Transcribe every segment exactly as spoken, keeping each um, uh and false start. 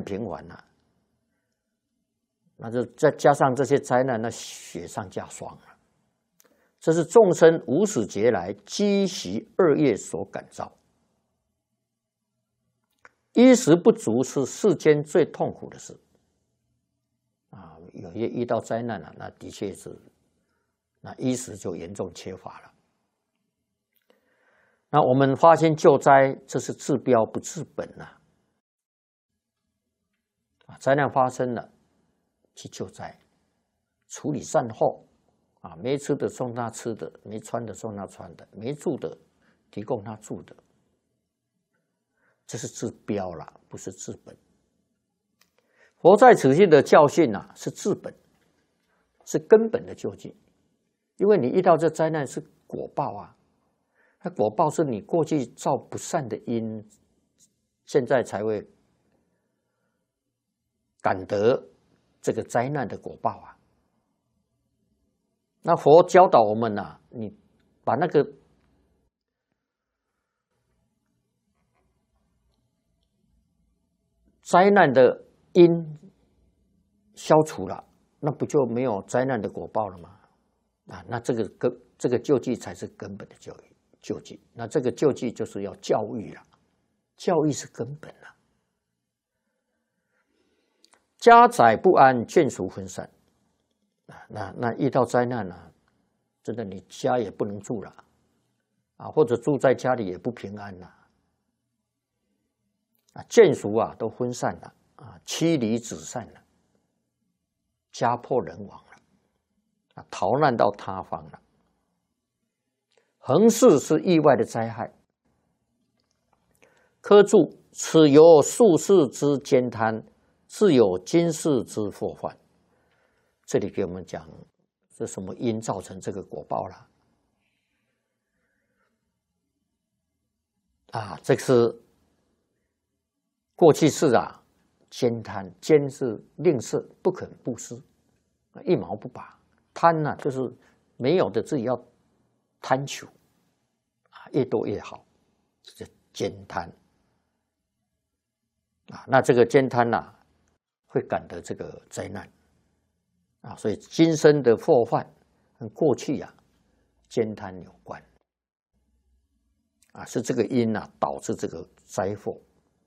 频繁了，那就再加上这些灾难，那雪上加霜了。这是众生无始劫来积习恶业所感召。衣食不足是世间最痛苦的事啊！有些遇到灾难了、啊，那的确是，那衣食就严重缺乏了。那我们发心救灾，这是治标不治本呐、啊！啊，灾难发生了，去救灾，处理善后啊，没吃的送他吃的，没穿的送他穿的，没住的提供他住的。这是治标啦，不是治本。佛在此地的教训啊，是治本，是根本的救济。因为你遇到这灾难是果报啊，那果报是你过去造不善的因，现在才会感得这个灾难的果报啊。那佛教导我们啊，你把那个灾难的因消除了，那不就没有灾难的果报了吗？啊，那这个根这个救济才是根本的救济。救济，那这个救济就是要教育了，教育是根本了。家宅不安，眷属分散，啊，那那遇到灾难了、啊，真的你家也不能住了，啊，或者住在家里也不平安了。啊，眷属啊都分散了，啊，妻离子散了，家破人亡了，啊，逃难到他方了。横事是意外的灾害。科注：此由宿世之兼贪，自有今世之祸患。这里给我们讲，是什么因造成这个果报了？啊，这是。过去世啊，兼贪，兼是吝啬，不肯布施，一毛不拔。贪呢、啊，就是没有的自己要贪求，啊，越多越好，这叫兼贪。啊，那这个兼贪呐、啊，会感得这个灾难，啊，所以今生的祸患跟过去啊兼贪有关，啊，是这个因啊导致这个灾祸。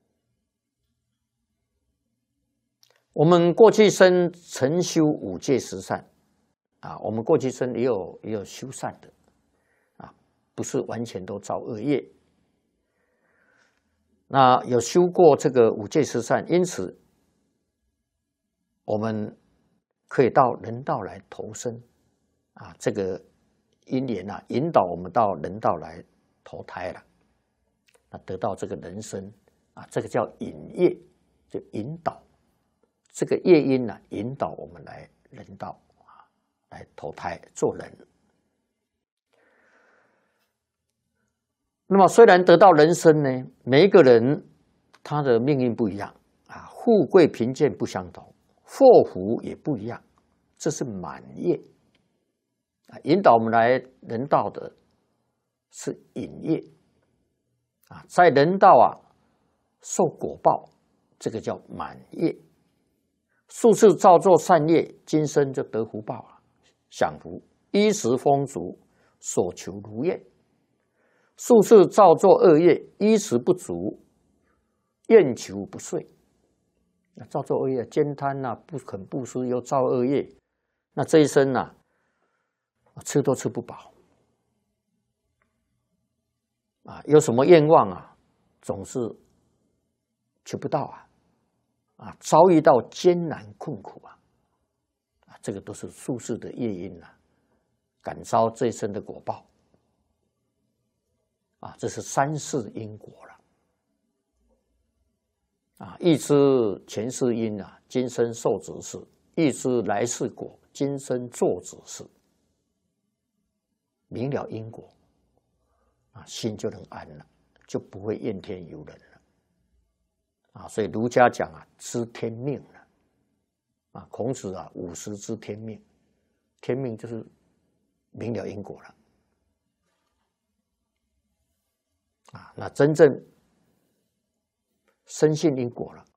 我们过去生曾修五戒十善，啊，我们过去生也有也有修善的，啊，不是完全都造恶业。那有修过这个五戒十善，因此我们可以到人道来投生，啊，这个因缘啊，引导我们到人道来投胎了，那得到这个人生啊，这个叫引业，就引导。这个业因呢、啊，引导我们来人道啊，来投胎做人。那么虽然得到人生呢，每一个人他的命运不一样啊，富贵贫贱不相同，祸福也不一样，这是满业啊。引导我们来人道的是引业啊，在人道啊受果报，这个叫满业。数次造作善业，今生就得福报了，享福，衣食丰足，所求如愿；数次造作恶业，衣食不足，愿求不遂。那造作恶业，兼贪呐、啊，不肯布施，又造恶业，那这一生呐、啊，吃都吃不饱啊，有什么愿望啊，总是求不到啊。啊，遭遇到艰难困苦啊，啊，这个都是宿世的业因啊，感召这一生的果报，啊，这是三世因果了，啊，欲知前世因啊，今生受子事；欲知来世果，今生做子事。明了因果，啊，心就能安了，就不会怨天尤人了。啊，所以儒家讲啊，知天命了。啊，孔子啊，五十知天命，天命就是明了因果了。啊，那真正深信因果了，